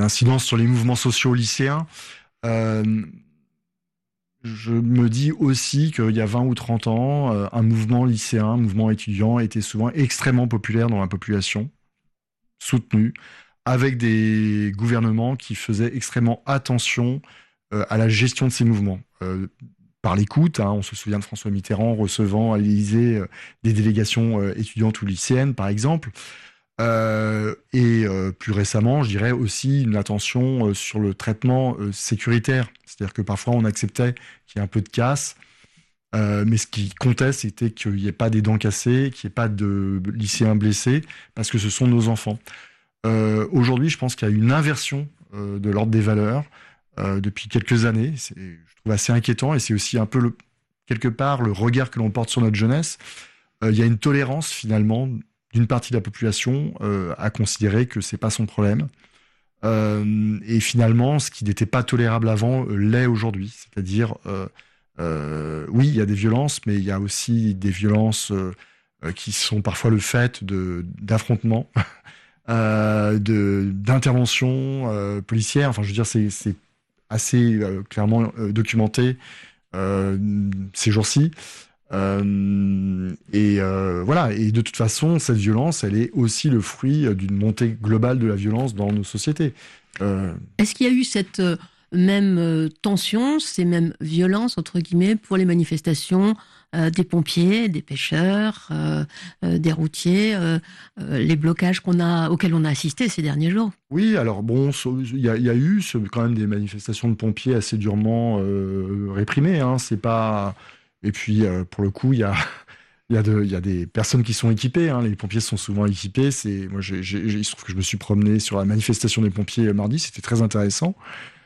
d'incidence sur les mouvements sociaux lycéens. Je me dis aussi qu'il y a 20 ou 30 ans, un mouvement lycéen, un mouvement étudiant était souvent extrêmement populaire dans la population, soutenu, avec des gouvernements qui faisaient extrêmement attention à la gestion de ces mouvements. Par l'écoute, on se souvient de François Mitterrand recevant à l'Élysée des délégations étudiantes ou lycéennes, par exemple. Plus récemment, je dirais aussi une attention sur le traitement sécuritaire. C'est-à-dire que parfois on acceptait qu'il y ait un peu de casse, mais ce qui comptait, c'était qu'il n'y ait pas des dents cassées, qu'il n'y ait pas de lycéens blessés, parce que ce sont nos enfants. Aujourd'hui, je pense qu'il y a une inversion de l'ordre des valeurs depuis quelques années. Je trouve assez inquiétant, et c'est aussi un peu, quelque part, le regard que l'on porte sur notre jeunesse. Il y a une tolérance, finalement, d'une partie de la population à considérer que c'est pas son problème. Et finalement, ce qui n'était pas tolérable avant l'est aujourd'hui. C'est-à-dire, oui, il y a des violences, mais il y a aussi des violences qui sont parfois le fait d'affrontements, d'interventions policières. Enfin, je veux dire, c'est assez clairement documenté ces jours-ci. Voilà. Et de toute façon, cette violence, elle est aussi le fruit d'une montée globale de la violence dans nos sociétés. Est-ce qu'il y a eu cette même tension, ces mêmes violences, entre guillemets, pour les manifestations des pompiers, des pêcheurs, des routiers, les blocages auxquels on a assisté ces derniers jours? Oui, alors bon, il y a eu quand même des manifestations de pompiers assez durement réprimées. C'est pas... Et puis, pour le coup, il y a des personnes qui sont équipées. Les pompiers sont souvent équipés. Moi, il se trouve que je me suis promené sur la manifestation des pompiers mardi. C'était très intéressant.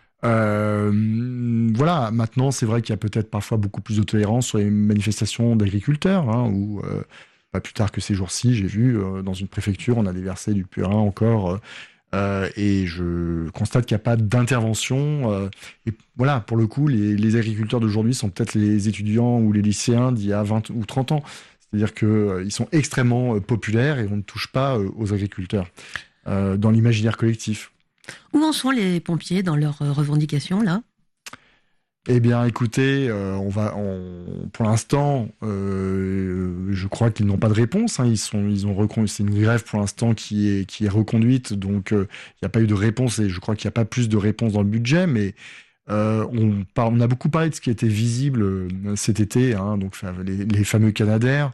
Voilà. Maintenant, c'est vrai qu'il y a peut-être parfois beaucoup plus de tolérance sur les manifestations d'agriculteurs, où pas plus tard que ces jours-ci, j'ai vu dans une préfecture, on a déversé du purin encore. Et je constate qu'il n'y a pas d'intervention. Et voilà, pour le coup, les agriculteurs d'aujourd'hui sont peut-être les étudiants ou les lycéens d'il y a 20 ou 30 ans. C'est-à-dire qu'ils sont extrêmement populaires et on ne touche pas aux agriculteurs dans l'imaginaire collectif. Où en sont les pompiers dans leurs revendications, là ? Eh bien, écoutez, pour l'instant, je crois qu'ils n'ont pas de réponse. C'est une grève pour l'instant qui est reconduite, donc il n'y a pas eu de réponse et je crois qu'il n'y a pas plus de réponse dans le budget. Mais on a beaucoup parlé de ce qui était visible cet été, donc les fameux Canadair.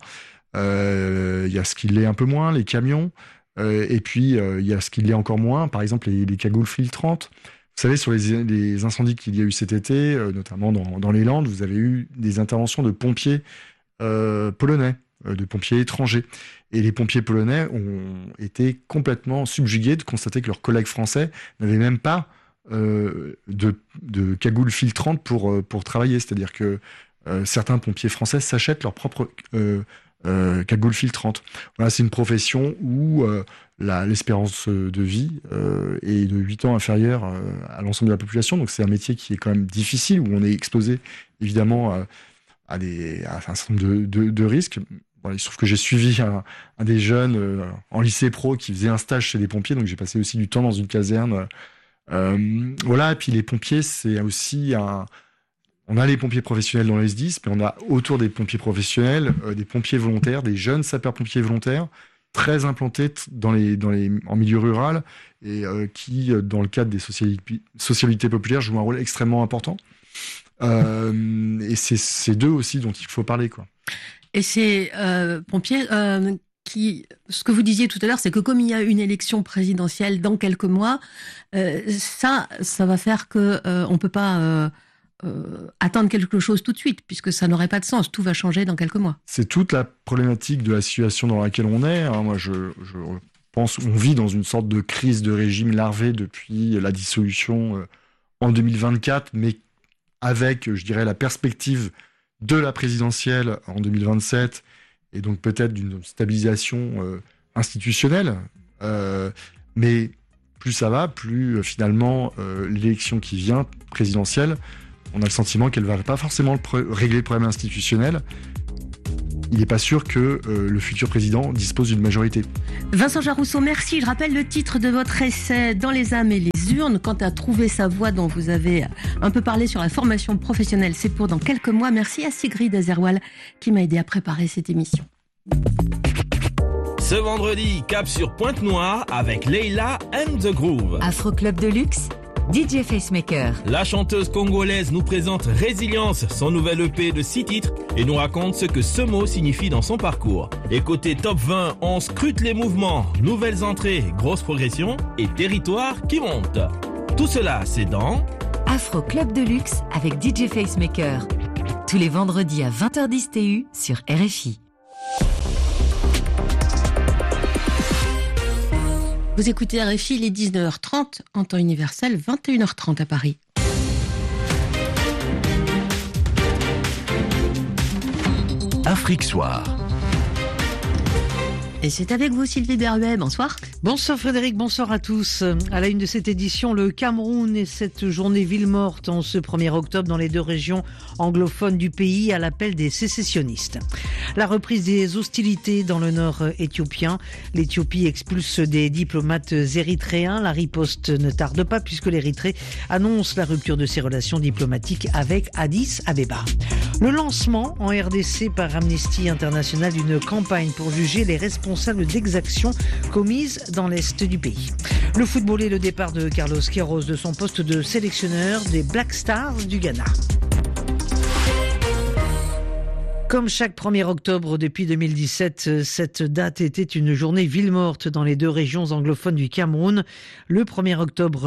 Il y a ce qui l'est un peu moins, les camions, et puis il y a ce qui l'est encore moins, par exemple les cagoules filtrantes. Vous savez, sur les incendies qu'il y a eu cet été, notamment dans les Landes, vous avez eu des interventions de pompiers polonais, de pompiers étrangers. Et les pompiers polonais ont été complètement subjugués de constater que leurs collègues français n'avaient même pas de cagoules filtrantes pour travailler. C'est-à-dire que certains pompiers français s'achètent leur propre cagoules filtrantes. Voilà, c'est une profession où l'espérance de vie est de 8 ans inférieure à l'ensemble de la population. Donc c'est un métier qui est quand même difficile, où on est exposé évidemment à un certain nombre de risques. Voilà, il se trouve que j'ai suivi un des jeunes en lycée pro qui faisait un stage chez les pompiers, donc j'ai passé aussi du temps dans une caserne. Voilà, et puis les pompiers, c'est aussi on a les pompiers professionnels dans les SDIS, mais on a autour des pompiers professionnels des pompiers volontaires, des jeunes sapeurs-pompiers volontaires, très implantés en milieu rural et qui, dans le cadre des sociabilités populaires, jouent un rôle extrêmement important. Et c'est d'eux aussi dont il faut parler, quoi. Et ces pompiers ce que vous disiez tout à l'heure, c'est que comme il y a une élection présidentielle dans quelques mois, ça va faire que on peut pas attendre quelque chose tout de suite, puisque ça n'aurait pas de sens. Tout va changer dans quelques mois. C'est toute la problématique de la situation dans laquelle on est. Moi, je pense qu'on vit dans une sorte de crise de régime larvé depuis la dissolution en 2024, mais avec, je dirais, la perspective de la présidentielle en 2027, et donc peut-être d'une stabilisation institutionnelle. Mais plus ça va, plus finalement l'élection qui vient, présidentielle, on a le sentiment qu'elle ne va pas forcément régler le problème institutionnel. il n'est pas sûr que le futur président dispose d'une majorité. Vincent Jarousseau, merci. Je rappelle le titre de votre essai Dans les âmes et les urnes. Quant à trouver sa voie dont vous avez un peu parlé sur la formation professionnelle, c'est pour dans quelques mois. Merci à Sigrid Azerwal qui m'a aidé à préparer cette émission. Ce vendredi, cap sur Pointe-Noire avec Leila and the Groove. Afro Club de luxe, DJ Facemaker. La chanteuse congolaise nous présente Résilience, son nouvel EP de 6 titres, et nous raconte ce que ce mot signifie dans son parcours. Et côté top 20, on scrute les mouvements, nouvelles entrées, grosses progressions et territoires qui montent. Tout cela, c'est dans Afro Club de luxe avec DJ Facemaker. Tous les vendredis à 20h10 TU sur RFI. Vous écoutez RFI, il est 19h30 en temps universel, 21h30 à Paris. Afrique Soir. Et c'est avec vous Sylvie Berruet, bonsoir. Bonsoir Frédéric, bonsoir à tous. À la une de cette édition, le Cameroun et cette journée ville morte en ce 1er octobre dans les 2 régions anglophones du pays à l'appel des sécessionnistes. La reprise des hostilités dans le nord éthiopien. L'Éthiopie expulse des diplomates érythréens. La riposte ne tarde pas puisque l'Érythrée annonce la rupture de ses relations diplomatiques avec Addis Abeba. Le lancement en RDC par Amnesty International d'une campagne pour juger les responsables d'exactions commises dans l'est du pays. Le football et le départ de Carlos Queiroz de son poste de sélectionneur des Black Stars du Ghana. Comme chaque 1er octobre depuis 2017, cette date était une journée ville morte dans les 2 régions anglophones du Cameroun. Le 1er octobre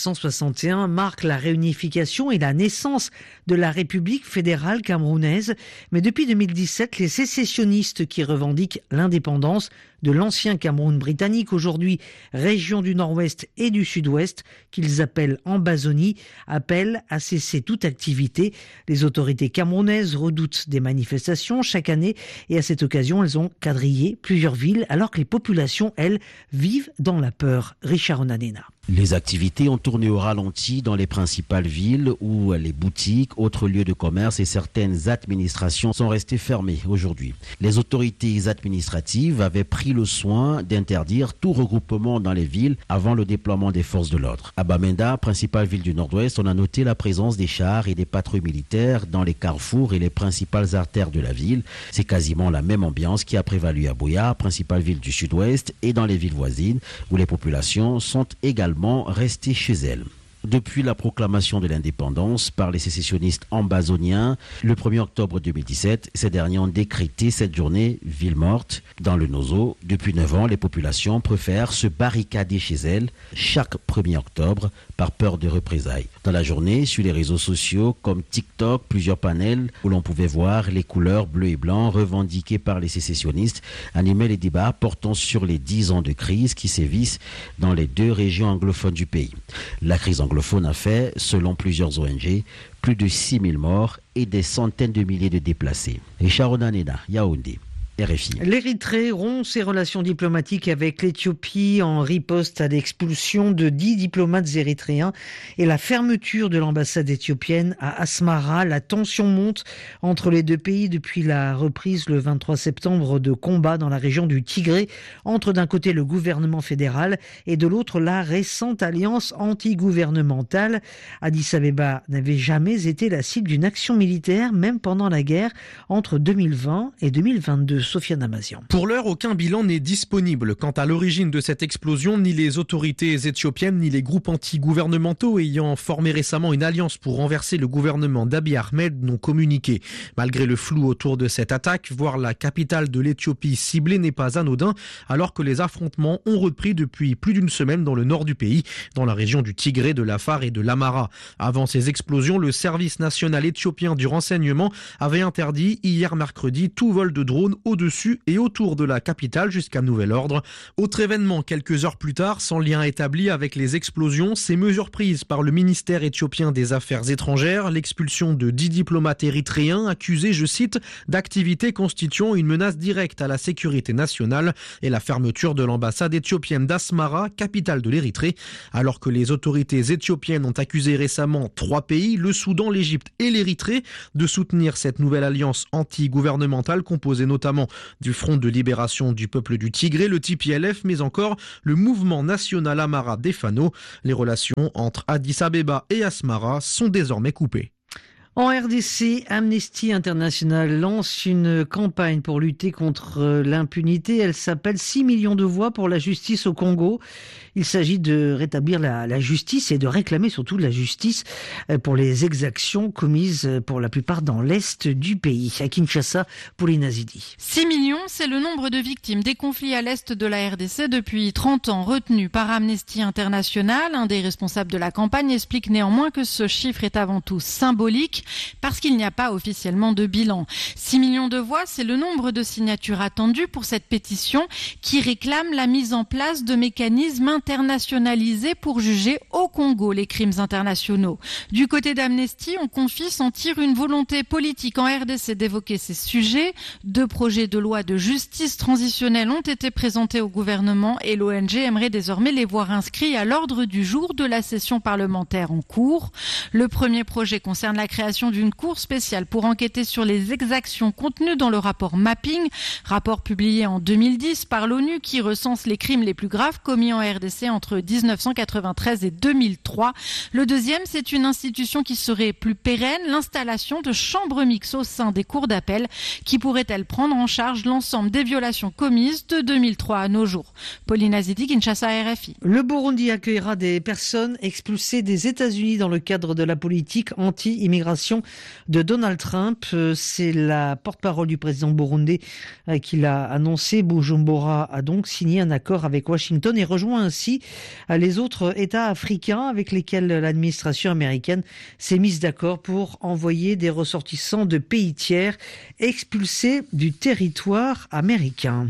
1961 marque la réunification et la naissance de la République fédérale camerounaise. Mais depuis 2017, les sécessionnistes qui revendiquent l'indépendance de l'ancien Cameroun britannique, aujourd'hui région du Nord-Ouest et du Sud-Ouest, qu'ils appellent Ambazonie, appellent à cesser toute activité. Les autorités camerounaises redoutent des manifestations chaque année et à cette occasion, elles ont quadrillé plusieurs villes alors que les populations, elles, vivent dans la peur. Richard Onanena. Les activités ont tourné au ralenti dans les principales villes où les boutiques, autres lieux de commerce et certaines administrations sont restées fermées aujourd'hui. Les autorités administratives avaient pris le soin d'interdire tout regroupement dans les villes avant le déploiement des forces de l'ordre. À Bamenda, principale ville du Nord-Ouest, on a noté la présence des chars et des patrouilles militaires dans les carrefours et les principales artères de la ville. C'est quasiment la même ambiance qui a prévalu à Buea, principale ville du Sud-Ouest, et dans les villes voisines où les populations sont également restées chez elles. Depuis la proclamation de l'indépendance par les sécessionnistes ambazoniens, le 1er octobre 2017, ces derniers ont décrété cette journée ville morte. Dans le Nozo, depuis 9 ans, les populations préfèrent se barricader chez elles chaque 1er octobre par peur de représailles. Dans la journée, sur les réseaux sociaux comme TikTok, plusieurs panels où l'on pouvait voir les couleurs bleu et blanc revendiquées par les sécessionnistes animaient les débats portant sur les 10 ans de crise qui sévissent dans les 2 régions anglophones du pays. La crise anglophone a fait, selon plusieurs ONG, plus de 6 000 morts et des centaines de milliers de déplacés. Richard Onanena, Yaoundé. RFI. L'Érythrée rompt ses relations diplomatiques avec l'Éthiopie en riposte à l'expulsion de 10 diplomates érythréens et la fermeture de l'ambassade éthiopienne à Asmara. La tension monte entre les 2 pays depuis la reprise le 23 septembre de combats dans la région du Tigré entre d'un côté le gouvernement fédéral et de l'autre la récente alliance anti-gouvernementale. Addis Abeba n'avait jamais été la cible d'une action militaire, même pendant la guerre entre 2020 et 2022. Sofiane Amazian. Pour l'heure, aucun bilan n'est disponible. Quant à l'origine de cette explosion, ni les autorités éthiopiennes ni les groupes anti-gouvernementaux ayant formé récemment une alliance pour renverser le gouvernement d'Abiy Ahmed n'ont communiqué. Malgré le flou autour de cette attaque, voir la capitale de l'Éthiopie ciblée n'est pas anodin, alors que les affrontements ont repris depuis plus d'une semaine dans le nord du pays, dans la région du Tigré, de l'Afar et de l'Amara. Avant ces explosions, le service national éthiopien du renseignement avait interdit hier mercredi tout vol de drone au au-dessus et autour de la capitale jusqu'à nouvel ordre. Autre événement, quelques heures plus tard, sans lien établi avec les explosions, ces mesures prises par le ministère éthiopien des Affaires étrangères, l'expulsion de 10 diplomates érythréens accusés, je cite, d'activités constituant une menace directe à la sécurité nationale et la fermeture de l'ambassade éthiopienne d'Asmara, capitale de l'Érythrée. Alors que les autorités éthiopiennes ont accusé récemment 3 pays, le Soudan, l'Égypte et l'Érythrée, de soutenir cette nouvelle alliance anti-gouvernementale composée notamment du Front de libération du peuple du Tigré, le TPLF, mais encore le mouvement national Amara des Fano. Les relations entre Addis Abeba et Asmara sont désormais coupées. En RDC, Amnesty International lance une campagne pour lutter contre l'impunité. Elle s'appelle 6 millions de voix pour la justice au Congo. Il s'agit de rétablir la justice et de réclamer surtout la justice pour les exactions commises pour la plupart dans l'est du pays. À Kinshasa, Pauline Azidi. 6 millions, c'est le nombre de victimes des conflits à l'est de la RDC depuis 30 ans, retenu par Amnesty International. Un des responsables de la campagne explique néanmoins que ce chiffre est avant tout symbolique, parce qu'il n'y a pas officiellement de bilan. 6 millions de voix, c'est le nombre de signatures attendues pour cette pétition qui réclame la mise en place de mécanismes internationalisés pour juger au Congo les crimes internationaux. Du côté d'Amnesty, on confie sentir une volonté politique en RDC d'évoquer ces sujets. 2 projets de loi de justice transitionnelle ont été présentés au gouvernement et l'ONG aimerait désormais les voir inscrits à l'ordre du jour de la session parlementaire en cours. Le premier projet concerne la création d'une cour spéciale pour enquêter sur les exactions contenues dans le rapport Mapping, rapport publié en 2010 par l'ONU qui recense les crimes les plus graves commis en RDC entre 1993 et 2003. Le deuxième, c'est une institution qui serait plus pérenne, l'installation de chambres mixtes au sein des cours d'appel qui pourraient-elles prendre en charge l'ensemble des violations commises de 2003 à nos jours. Pauline Azidi, Kinshasa, RFI. Le Burundi accueillera des personnes expulsées des États-Unis dans le cadre de la politique anti-immigration de Donald Trump. C'est la porte-parole du président burundais qui l'a annoncé. Bujumbura a donc signé un accord avec Washington et rejoint ainsi les autres États africains avec lesquels l'administration américaine s'est mise d'accord pour envoyer des ressortissants de pays tiers expulsés du territoire américain.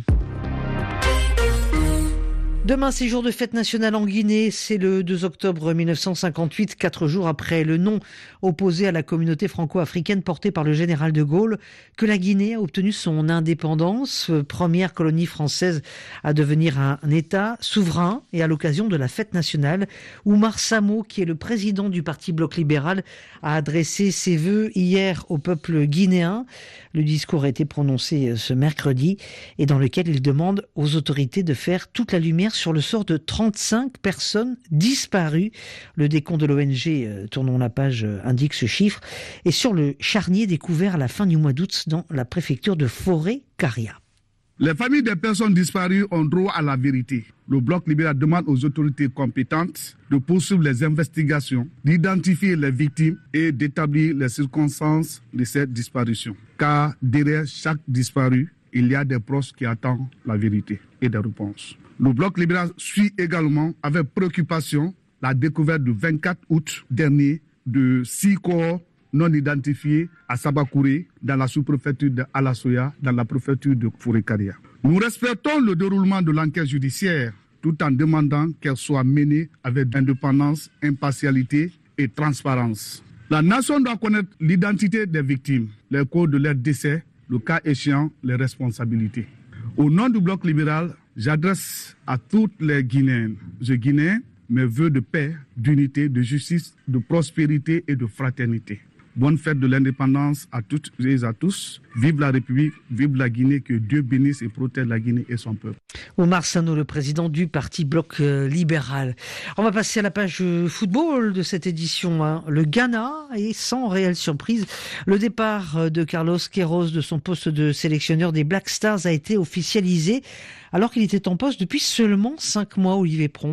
Demain, c'est jour de fête nationale en Guinée. C'est le 2 octobre 1958, 4 jours après le nom opposé à la communauté franco-africaine portée par le général de Gaulle, que la Guinée a obtenu son indépendance, première colonie française à devenir un État souverain. Et à l'occasion de la fête nationale, Oumar Samo, qui est le président du Parti Bloc libéral, a adressé ses vœux hier au peuple guinéen. Le discours a été prononcé ce mercredi et dans lequel il demande aux autorités de faire toute la lumière sur le sort de 35 personnes disparues. Le décompte de l'ONG Tournons la page indique ce chiffre. Et sur le charnier découvert à la fin du mois d'août dans la préfecture de Forêt-Caria. Les familles des personnes disparues ont droit à la vérité. Le Bloc libéral demande aux autorités compétentes de poursuivre les investigations, d'identifier les victimes et d'établir les circonstances de cette disparition. Car derrière chaque disparu, il y a des proches qui attendent la vérité et des réponses. Le Bloc libéral suit également avec préoccupation la découverte du 24 août dernier de 6 corps non identifiés à Sabakouré, dans la sous-préfecture de Alasoya, dans la préfecture de Forêt-Caria. Nous respectons le déroulement de l'enquête judiciaire tout en demandant qu'elle soit menée avec indépendance, impartialité et transparence. La nation doit connaître l'identité des victimes, les causes de leur décès, le cas échéant, les responsabilités. Au nom du Bloc libéral, j'adresse à toutes les Guinéennes et Guinéens mes vœux de paix, d'unité, de justice, de prospérité et de fraternité. Bonne fête de l'indépendance à toutes et à tous. Vive la République, vive la Guinée, que Dieu bénisse et protège la Guinée et son peuple. Oumar Samo, le président du Parti Bloc libéral. On va passer à la page football de cette édition. Le Ghana, et sans réelle surprise, le départ de Carlos Queiroz de son poste de sélectionneur des Black Stars a été officialisé alors qu'il était en poste depuis seulement 5 mois, Olivier Pron.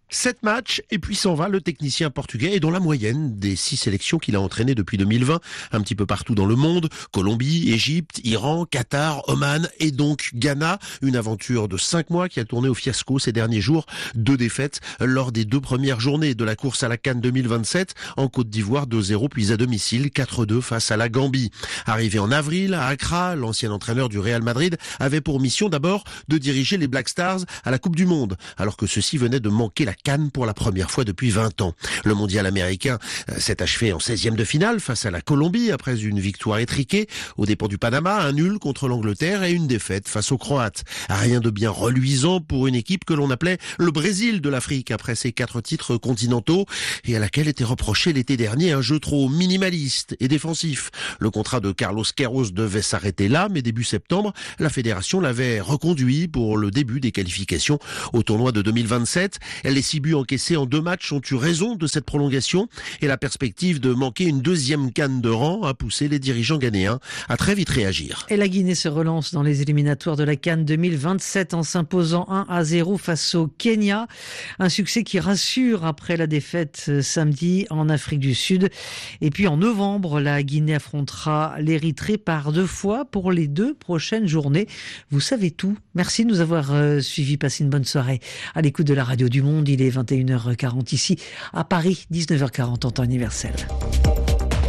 7 matchs et puis s'en va le technicien portugais et dans la moyenne des 6 sélections qu'il a entraînées depuis 2020, un petit peu partout dans le monde, Colombie, Égypte, Iran, Qatar, Oman et donc Ghana, une aventure de 5 mois qui a tourné au fiasco ces derniers jours, 2 défaites lors des 2 premières journées de la course à la CAN 2027, en Côte d'Ivoire 2-0 puis à domicile 4-2 face à la Gambie. Arrivé en avril à Accra, l'ancien entraîneur du Real Madrid avait pour mission d'abord de diriger les Black Stars à la Coupe du Monde, alors que ceux-ci venaient de manquer la CAN pour la première fois depuis 20 ans. Le mondial américain s'est achevé en 16e de finale face à la Colombie après une victoire étriquée aux dépens du Panama, un nul contre l'Angleterre et une défaite face aux Croates. Rien de bien reluisant pour une équipe que l'on appelait le Brésil de l'Afrique après ses 4 titres continentaux et à laquelle était reproché l'été dernier un jeu trop minimaliste et défensif. Le contrat de Carlos Queiroz devait s'arrêter là, mais début septembre, la fédération l'avait reconduit pour le début des qualifications au tournoi de 2027. Les 6 buts encaissés en 2 matchs ont eu raison de cette prolongation et la perspective de manquer une 2e CAN de rang a poussé les dirigeants ghanéens à très vite réagir. Et la Guinée se relance dans les éliminatoires de la CAN 2027 en s'imposant 1-0 face au Kenya. Un succès qui rassure après la défaite samedi en Afrique du Sud. Et puis en novembre, la Guinée affrontera l'Érythrée par 2 fois pour les 2 prochaines journées. Vous savez tout. Merci de nous avoir suivis. Passez une bonne soirée à l'écoute de la radio du Monde. Il est 21h40 ici à Paris, 19h40 en temps universel.